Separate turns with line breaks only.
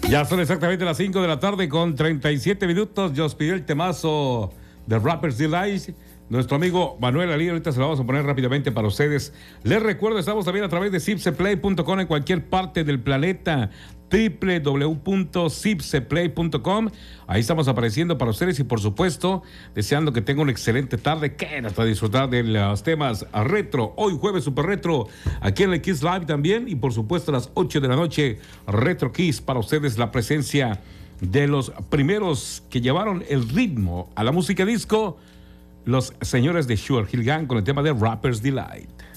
Ya son exactamente las 5 de la tarde con 37 minutos. Yo os pidió el temazo de Rappers Delight. Nuestro amigo Manuel Ali, ahorita se lo vamos a poner rápidamente para ustedes. Les recuerdo, estamos también a través de zipseplay.com en cualquier parte del planeta. www.zipseplay.com. Ahí estamos apareciendo para ustedes y por supuesto deseando que tengan una excelente tarde, que hasta disfrutar de los temas retro. Hoy jueves super retro aquí en el Kiss Live también, y por supuesto a las 8 de la noche Retro Kiss para ustedes, la presencia de los primeros que llevaron el ritmo a la música disco, los señores de Sugar Hill Gang, con el tema de Rappers Delight.